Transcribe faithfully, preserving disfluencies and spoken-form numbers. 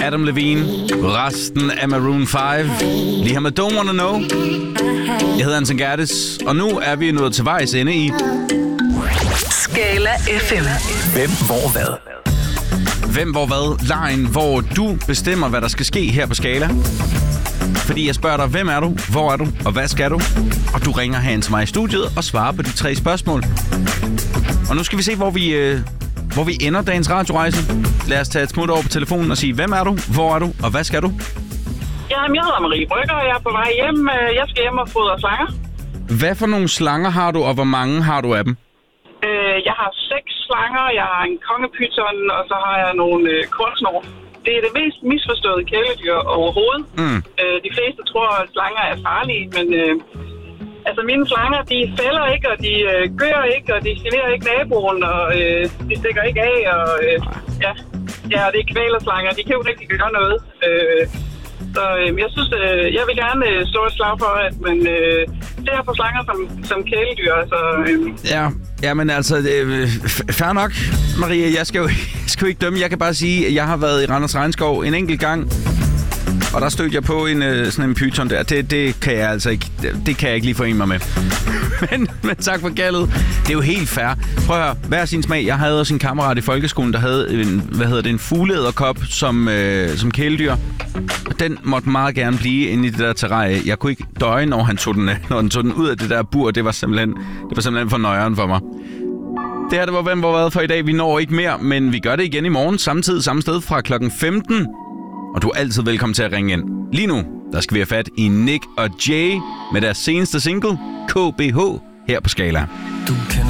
Adam Levine, resten af Maroon fem. Lige her med Don't Wanna Know. Jeg hedder Anton Gerdes, og nu er vi nået til vejs ende i Skala F M. Hvem, hvor, hvad? Hvem, hvor, hvad? Lejen, hvor du bestemmer, hvad der skal ske her på Skala. Fordi jeg spørger dig, hvem er du, hvor er du, og hvad skal du? Og du ringer hen til mig i studiet og svarer på de tre spørgsmål. Og nu skal vi se, hvor vi, øh, hvor vi ender dagens radiorejse. Lad os tage et smut over på telefonen og sige, hvem er du, hvor er du, og hvad skal du? Jamen, jeg hedder Marie Brygger, og jeg er på vej hjem. Jeg skal hjem og fodre slanger. Hvad for nogle slanger har du, og hvor mange har du af dem? Øh, jeg har seks slanger, jeg har en kongepyton, og så har jeg nogle øh, kortsnor. Det er det mest misforståede kæledyr overhovedet. Mm. Øh, de fleste tror, at slanger er farlige, men øh, altså mine slanger, de fælder ikke, og de øh, gør ikke, og de generer ikke naboen, og øh, de stikker ikke af, og øh, ja, ja, det er kvælerslanger, de kan jo rigtig gøre noget. Øh, så øh, jeg synes, øh, jeg vil gerne øh, slå et slag for, at man øh, ser på slanger som, som kæledyr. Altså, øh. Ja, ja, men altså, øh, fair nok, Maria, jeg skal, jo, jeg skal jo ikke dømme. Jeg kan bare sige, at jeg har været i Randers Regnskov en enkelt gang, og der stødte jeg på en, øh, sådan en python der. Det, det kan jeg altså ikke, det, det kan jeg ikke lige forene mig med. men, men tak for kaldet. Det er jo helt fair. Prøv at høre, hver sin smag. Jeg havde også en kammerat i folkeskolen, der havde en, hvad hedder det, en fugleæderkop som, øh, som kæledyr. Den måtte meget gerne blive inde i det der terrarie. Jeg kunne ikke døje, når han tog den, når han tog den ud af det der bur. Det var simpelthen, det var simpelthen for nøjeren for mig. Det her, det var hvem, hvor hvad for i dag. Vi når ikke mere, men vi gør det igen i morgen. Samtidig samme sted fra klokken femten. Og du er altid velkommen til at ringe ind. Lige nu, der skal vi have fat i Nick og Jay med deres seneste single, K B H, her på Skala.